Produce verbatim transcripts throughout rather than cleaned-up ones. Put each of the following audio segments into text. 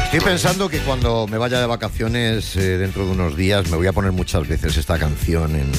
Estoy pensando que cuando me vaya de vacaciones eh, dentro de unos días me voy a poner muchas veces esta canción en,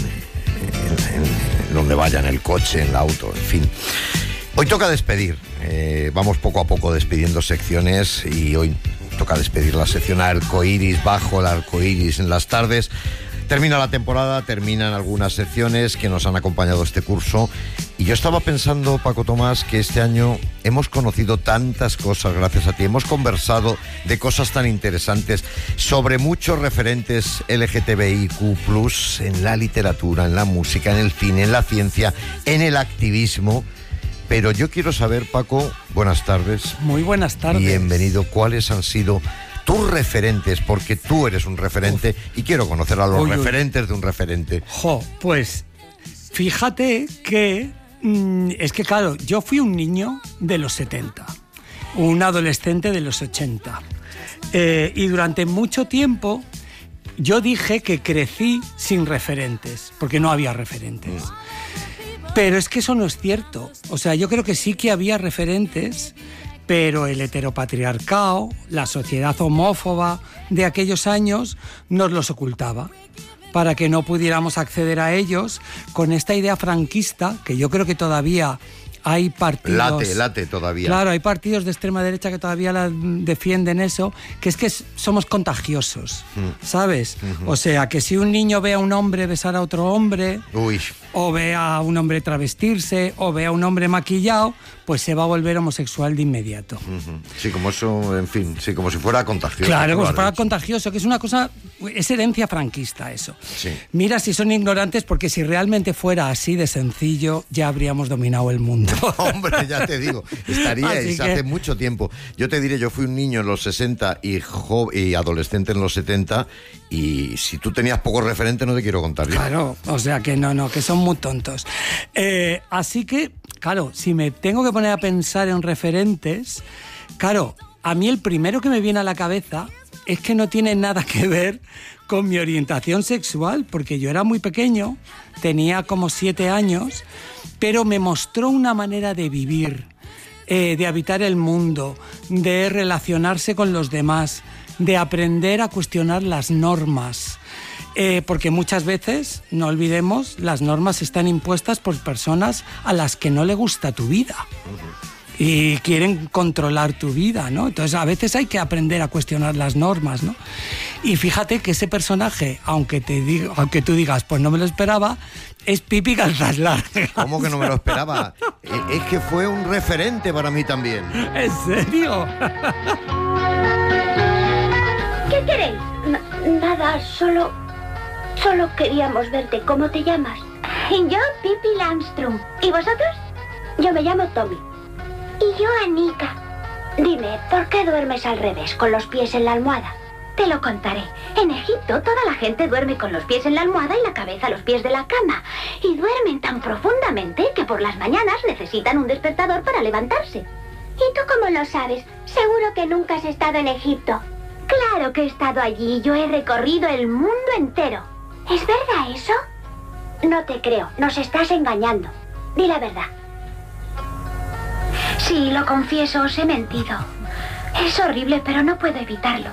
en, en donde vaya, en el coche, en el auto, en fin. Hoy toca despedir, eh, vamos poco a poco despidiendo secciones y hoy toca despedir la sección Arcoiris, bajo el arcoiris en las tardes. Termina la temporada, terminan algunas secciones que nos han acompañado este curso y yo estaba pensando, Paco Tomás, que este año hemos conocido tantas cosas gracias a ti, hemos conversado de cosas tan interesantes sobre muchos referentes L G T B I Q plus, en la literatura, en la música, en el cine, en la ciencia, en el activismo. Pero yo quiero saber, Paco, buenas tardes. Muy buenas tardes. Bienvenido. ¿Cuáles han sido tus referentes? Porque tú eres un referente Uf. y quiero conocer a los uy, referentes uy. de un referente. Jo, pues fíjate que mmm, es que claro, yo fui un niño de los setenta, un adolescente de los ochenta, eh, y durante mucho tiempo yo dije que crecí sin referentes, porque no había referentes. Mm. Pero es que eso no es cierto. O sea, yo creo que sí que había referentes, pero el heteropatriarcado, la sociedad homófoba de aquellos años nos los ocultaba para que no pudiéramos acceder a ellos con esta idea franquista, que yo creo que todavía hay partidos... Late, late todavía. Claro, hay partidos de extrema derecha que todavía la defienden eso, que es que somos contagiosos, mm. ¿sabes? Uh-huh. O sea, que si un niño ve a un hombre besar a otro hombre... Uy... o ve a un hombre travestirse, o ve a un hombre maquillado, pues se va a volver homosexual de inmediato. Uh-huh. Sí, como eso, en fin, sí, como si fuera contagioso. Claro, como si fuera contagioso, que es una cosa, es herencia franquista eso. Sí. Mira si son ignorantes, porque si realmente fuera así de sencillo, ya habríamos dominado el mundo. Hombre, ya te digo, estaríais que... hace mucho tiempo. Yo te diré, yo fui un niño en los sesenta y, jo- y adolescente en los setenta, y si tú tenías pocos referentes no te quiero contar yo. Claro, o sea que no, no, que son muy tontos. Eh, así que, claro, si me tengo que poner a pensar en referentes, claro, a mí el primero que me viene a la cabeza es que no tiene nada que ver con mi orientación sexual, porque yo era muy pequeño, tenía como siete años, pero me mostró una manera de vivir, eh, de habitar el mundo, de relacionarse con los demás, de aprender a cuestionar las normas. Eh, porque muchas veces, no olvidemos, las normas están impuestas por personas a las que no le gusta tu vida. Uh-huh. Y quieren controlar tu vida, ¿no? Entonces, a veces hay que aprender a cuestionar las normas, ¿no? Y fíjate que ese personaje, aunque te diga, aunque tú digas, pues no me lo esperaba, es Pipi Calzas Largas. ¿Cómo que no me lo esperaba? Es que fue un referente para mí también. ¿En serio? ¿Qué queréis? N- nada, solo... Solo queríamos verte. ¿Cómo te llamas? Yo, Pippi Langström. ¿Y vosotros? Yo me llamo Tommy. Y yo, Anika. Dime, ¿por qué duermes al revés, con los pies en la almohada? Te lo contaré. En Egipto, toda la gente duerme con los pies en la almohada y la cabeza a los pies de la cama. Y duermen tan profundamente que por las mañanas necesitan un despertador para levantarse. ¿Y tú cómo lo sabes? Seguro que nunca has estado en Egipto. Claro que he estado allí. Yo he recorrido el mundo entero. ¿Es verdad eso? No te creo, nos estás engañando. Di la verdad. Sí, lo confieso, os he mentido. Es horrible, pero no puedo evitarlo.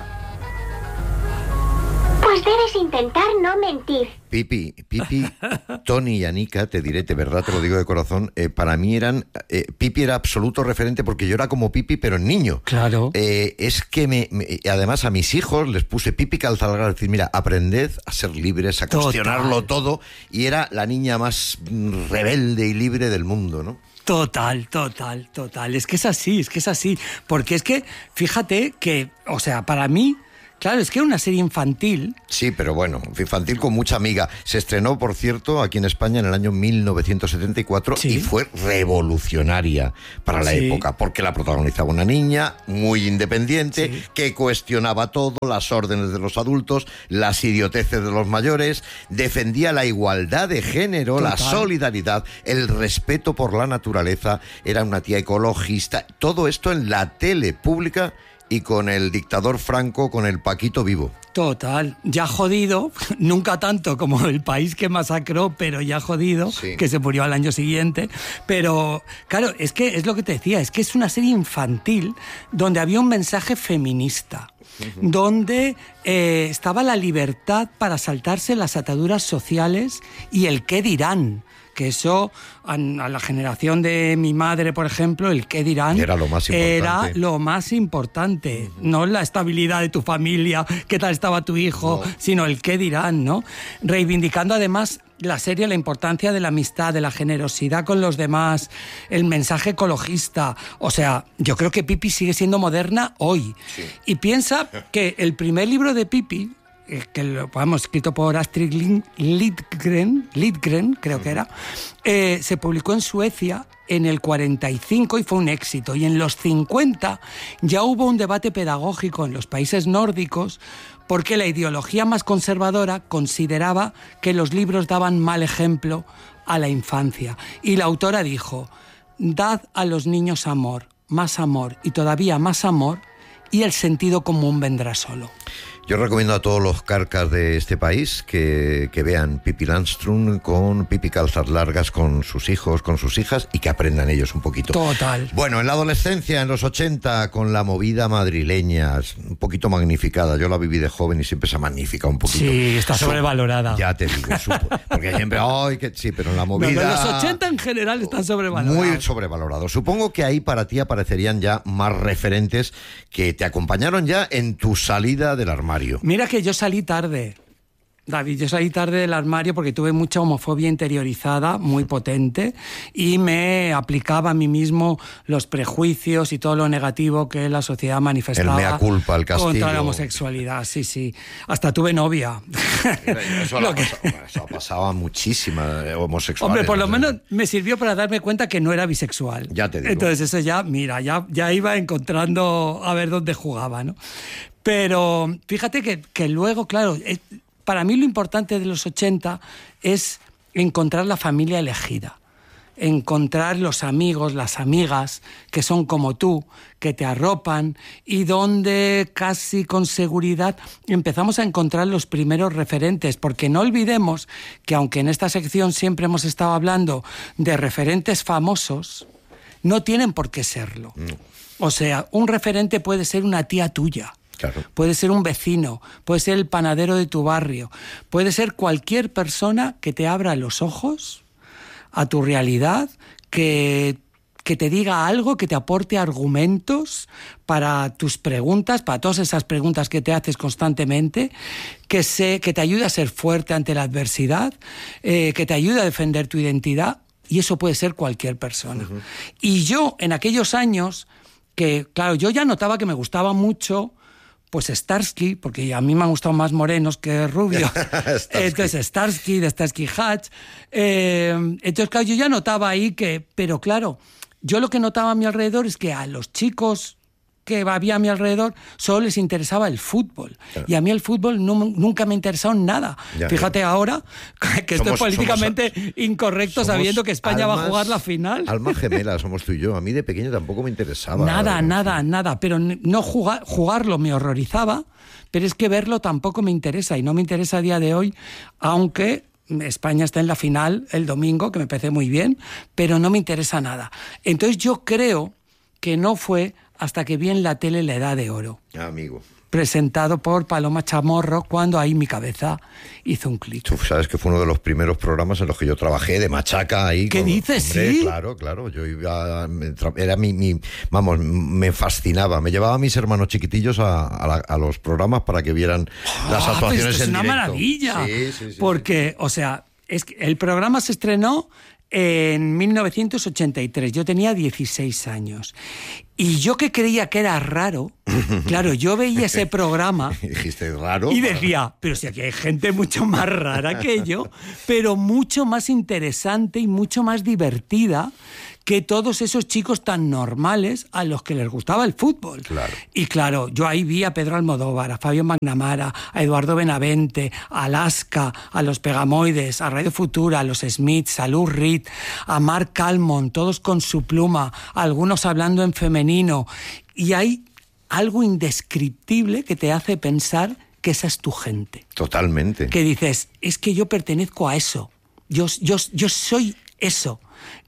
Pues debes intentar no mentir. Pipi, Pipi, Tony y Anika, te diré, de verdad te lo digo de corazón, eh, para mí eran, eh, Pipi era absoluto referente porque yo era como Pipi pero en niño. Claro. Eh, es que me, me, además a mis hijos les puse Pipi Calzas Largas, decir, mira, aprended a ser libres, a Total. cuestionarlo todo, y era la niña más rebelde y libre del mundo, ¿no? Total, total, total. Es que es así, es que es así. Porque es que, fíjate que, o sea, para mí... Claro, es que es una serie infantil. Sí, pero bueno, infantil con mucha amiga. Se estrenó, por cierto, aquí en España en el año mil novecientos setenta y cuatro, sí. Y fue revolucionaria para la sí. época, porque la protagonizaba una niña muy independiente, sí. que cuestionaba todo, las órdenes de los adultos, las idioteces de los mayores, defendía la igualdad de género, total. La solidaridad, el respeto por la naturaleza, era una tía ecologista. Todo esto en la tele pública y con el dictador Franco, con el Paquito vivo. Total, ya jodido, nunca tanto como el país que masacró, pero ya jodido, sí. que se murió al año siguiente. Pero claro, es que es lo que te decía, es que es una serie infantil donde había un mensaje feminista, uh-huh. donde eh, estaba la libertad para saltarse las ataduras sociales y el qué dirán. Que eso, a la generación de mi madre, por ejemplo, el qué dirán era lo más importante. Era lo más importante. Uh-huh. No la estabilidad de tu familia, qué tal estaba tu hijo, no. sino el qué dirán, ¿no? Reivindicando además la serie la importancia de la amistad, de la generosidad con los demás, el mensaje ecologista. O sea, yo creo que Pipi sigue siendo moderna hoy. Sí. Y piensa que el primer libro de Pipi, que lo hemos escrito por Astrid Lindgren, Lindgren creo que era, eh, se publicó en Suecia en el cuarenta y cinco y fue un éxito. Y en los cincuenta ya hubo un debate pedagógico en los países nórdicos porque la ideología más conservadora consideraba que los libros daban mal ejemplo a la infancia. Y la autora dijo, dad a los niños amor, más amor y todavía más amor, y el sentido común vendrá solo. Yo recomiendo a todos los carcas de este país que, que vean Pippi Landström con Pippi Calzas Largas con sus hijos, con sus hijas, y que aprendan ellos un poquito. Total. Bueno, en la adolescencia, en los ochenta, con la movida madrileña, un poquito magnificada. Yo la viví de joven y siempre se ha magnificado un poquito. Sí, está sobrevalorada. Ya te digo, supo, porque siempre, ay, que sí, pero en la movida... No, los ochenta en general están sobrevalorados. Muy sobrevalorados. Supongo que ahí para ti aparecerían ya más referentes que te acompañaron ya en tu salida del armario. Mira que yo salí tarde, David, yo salí tarde del armario porque tuve mucha homofobia interiorizada, muy potente, y me aplicaba a mí mismo los prejuicios y todo lo negativo que la sociedad manifestaba. El mea culpa, el castigo. Contra la homosexualidad, sí, sí. Hasta tuve novia. Eso, lo que... pasaba, eso pasaba muchísima homosexuales. Hombre, por lo menos me sirvió para darme cuenta que no era bisexual. Ya te digo. Entonces eso ya, mira, ya, ya iba encontrando a ver dónde jugaba, ¿no? Pero fíjate que, que luego, claro, es, para mí lo importante de los ochenta es encontrar la familia elegida, encontrar los amigos, las amigas que son como tú, que te arropan y donde casi con seguridad empezamos a encontrar los primeros referentes, porque no olvidemos que aunque en esta sección siempre hemos estado hablando de referentes famosos, no tienen por qué serlo. No. O sea, un referente puede ser una tía tuya. Claro. Puede ser un vecino, puede ser el panadero de tu barrio, puede ser cualquier persona que te abra los ojos a tu realidad, que, que te diga algo, que te aporte argumentos para tus preguntas, para todas esas preguntas que te haces constantemente, que, se, que te ayude a ser fuerte ante la adversidad, eh, que te ayude a defender tu identidad, y eso puede ser cualquier persona. Uh-huh. Y yo, en aquellos años, que claro, yo ya notaba que me gustaba mucho pues Starsky, porque a mí me han gustado más morenos que rubios. Entonces Starsky, de Starsky Hatch. Eh, entonces, claro, yo ya notaba ahí que... Pero claro, yo lo que notaba a mi alrededor es que a los chicos que había a mi alrededor solo les interesaba el fútbol. Claro. Y a mí el fútbol no, nunca me ha interesado en nada. Ya, Fíjate ya. ahora que somos, estoy políticamente somos, incorrecto sabiendo que España almas, va a jugar la final. Almas gemelas somos tú y yo. A mí de pequeño tampoco me interesaba. Nada, nada, nada. Pero no jugar, jugarlo me horrorizaba, pero es que verlo tampoco me interesa y no me interesa a día de hoy, aunque... España está en la final el domingo, que me parece muy bien, pero no me interesa nada. Entonces yo creo que no fue hasta que vi en la tele La Edad de Oro. Ah, amigo. Presentado por Paloma Chamorro, cuando ahí mi cabeza hizo un clic. Tú sabes que fue uno de los primeros programas en los que yo trabajé de machaca ahí. ¿Qué con, dices? Hombre, Sí. Claro, claro. Yo iba, era mi, mi, vamos, me fascinaba. Me llevaba a mis hermanos chiquitillos a, a, la, a los programas para que vieran oh, las actuaciones esto en es una directo. Maravilla. Sí, sí, sí. Porque, sí. o sea, es que el programa se estrenó en mil novecientos ochenta y tres. Yo tenía dieciséis años. Y yo que creía que era raro, claro, yo veía ese programa dijiste raro y decía, pero si aquí hay gente mucho más rara que yo, pero mucho más interesante y mucho más divertida que todos esos chicos tan normales a los que les gustaba el fútbol. Claro. Y claro, yo ahí vi a Pedro Almodóvar, a Fabio Magnamara, a Eduardo Benavente, a Alaska, a los Pegamoides, a Radio Futura, a los Smiths, a Lou Reed, a Mark Almond, todos con su pluma, algunos hablando en femenino. Y ahí algo indescriptible que te hace pensar que esa es tu gente. Totalmente. Que dices, es que yo pertenezco a eso, yo, yo, yo soy eso.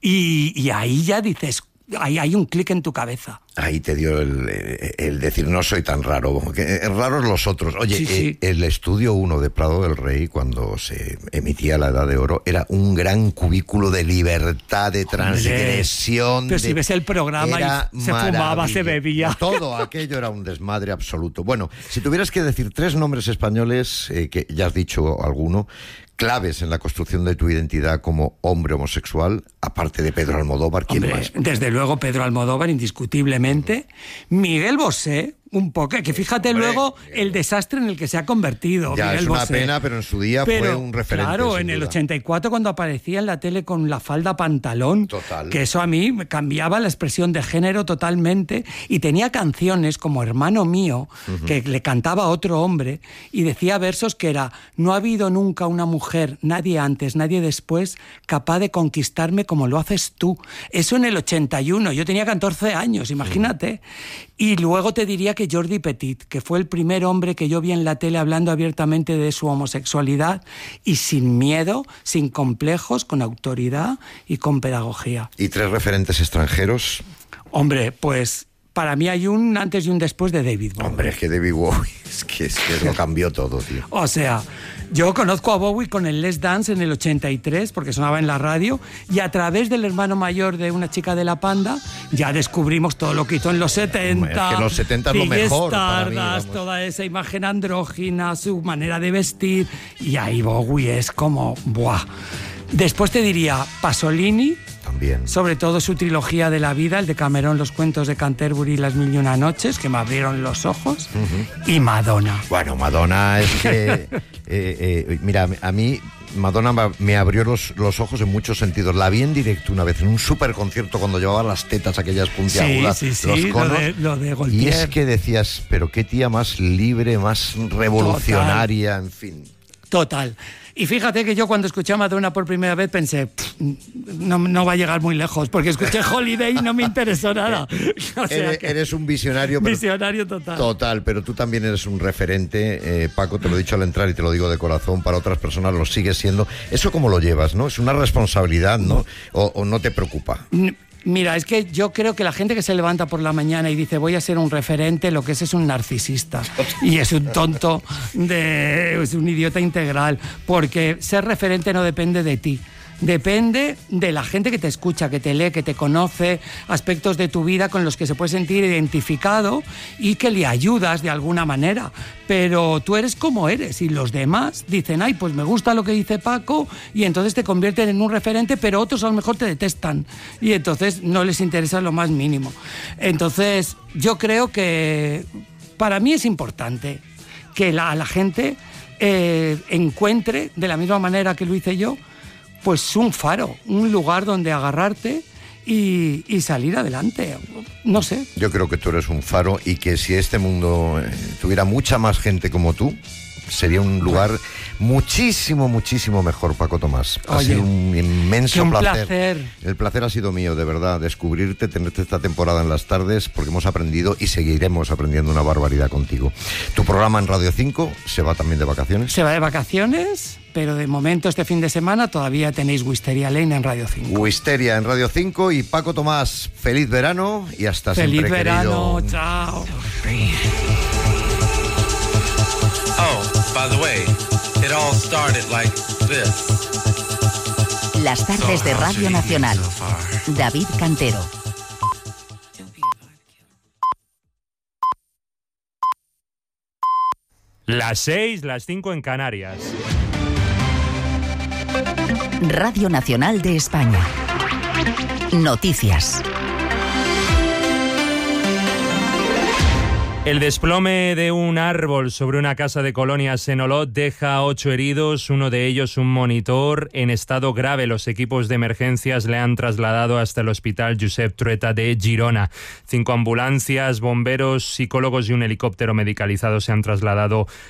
Y, y ahí ya dices, ahí hay un clic en tu cabeza. Ahí te dio el, el decir, no soy tan raro, que raros los otros. Oye, sí, sí. el Estudio uno de Prado del Rey, cuando se emitía La Edad de Oro, era un gran cubículo de libertad, de transgresión. Pero de... si ves el programa y se fumaba, se bebía. Todo aquello era un desmadre absoluto. Bueno, si tuvieras que decir tres nombres españoles, eh, que ya has dicho alguno, claves en la construcción de tu identidad como hombre homosexual, aparte de Pedro Almodóvar, ¿quién Hombre, más? Desde luego Pedro Almodóvar, indiscutiblemente. Miguel Bosé, un poco, que fíjate Hombre, luego el desastre en el que se ha convertido. Ya, Miguel es una Bosé. pena, pero en su día pero, fue un referente. Claro, en duda. El ochenta y cuatro, cuando aparecía en la tele con la falda pantalón, Total. Que eso a mí me cambiaba la expresión de género totalmente, y tenía canciones como Hermano Mío, uh-huh. que le cantaba a otro hombre, y decía versos que era: no ha habido nunca una mujer, nadie antes, nadie después, capaz de conquistarme como lo haces tú. Eso en el ochenta y uno, yo tenía catorce años, imagínate. Uh-huh. Y luego te diría que Jordi Petit, que fue el primer hombre que yo vi en la tele hablando abiertamente de su homosexualidad y sin miedo, sin complejos, con autoridad y con pedagogía. ¿Y tres referentes extranjeros? Hombre, pues para mí hay un antes y un después de David Bowie. Hombre, es que David Bowie es que, es que lo cambió todo, tío. O sea, yo conozco a Bowie con el Let's Dance en el ochenta y tres, porque sonaba en la radio, y a través del hermano mayor de Una chica de la Panda ya descubrimos todo lo que hizo en los setenta. Es que los setenta es lo mejor para mí, vamos. Toda esa imagen andrógina, su manera de vestir, y ahí Bowie es como ¡buah! Después te diría Pasolini. También. Sobre todo su trilogía de la vida, el de Cameron, Los cuentos de Canterbury y Las mil y una noches, que me abrieron los ojos. Uh-huh. Y Madonna. Bueno, Madonna es que... eh, eh, mira, a mí Madonna me abrió los, los ojos en muchos sentidos. La vi en directo una vez en un super concierto cuando llevaba las tetas aquellas puntiagudas, sí, sí, los sí, conos. Lo de, lo de y es que decías, pero qué tía más libre, más revolucionaria, Total. En fin. Total. Y fíjate que yo cuando escuché a Madonna por primera vez pensé, no, no va a llegar muy lejos, porque escuché Holiday y no me interesó nada. O sea eres, que, eres un visionario. Pero, visionario total. Total, pero tú también eres un referente, eh, Paco, te lo he dicho al entrar y te lo digo de corazón, para otras personas lo sigues siendo. ¿Eso cómo lo llevas, no? Es una responsabilidad, ¿no? ¿O, o no te preocupa? Mira, es que yo creo que la gente que se levanta por la mañana y dice voy a ser un referente, lo que es es un narcisista y es un tonto, de, es un idiota integral, porque ser referente no depende de ti. Depende de la gente que te escucha, que te lee, que te conoce, aspectos de tu vida con los que se puede sentir identificado y que le ayudas de alguna manera. Pero tú eres como eres y los demás dicen, ay, pues me gusta lo que dice Paco, y entonces te convierten en un referente, pero otros a lo mejor te detestan y entonces no les interesa lo más mínimo. Entonces yo creo que para mí es importante que la, la gente eh, encuentre, de la misma manera que lo hice yo, pues un faro, un lugar donde agarrarte y, y salir adelante. No sé. Yo creo que tú eres un faro y que si este mundo eh, tuviera mucha más gente como tú, sería un lugar muchísimo, muchísimo mejor, Paco Tomás. Ha Oye, sido un inmenso un placer. placer. El placer ha sido mío, de verdad, descubrirte, tenerte esta temporada en las tardes, porque hemos aprendido y seguiremos aprendiendo una barbaridad contigo. Tu programa en Radio cinco se va también de vacaciones. Se va de vacaciones, pero de momento este fin de semana todavía tenéis Wisteria Lane en Radio cinco. Wisteria en Radio cinco y Paco Tomás, feliz verano y hasta feliz siempre, verano, querido. Chao. Oh, by the way, it all started like this. Las tardes de Radio Nacional. David Cantero. Las seis, las cinco en Canarias. Radio Nacional de España. Noticias. El desplome de un árbol sobre una casa de colonias en Olot deja a ocho heridos, uno de ellos un monitor en estado grave. Los equipos de emergencias le han trasladado hasta el Hospital Josep Trueta de Girona. Cinco ambulancias, bomberos, psicólogos y un helicóptero medicalizado se han trasladado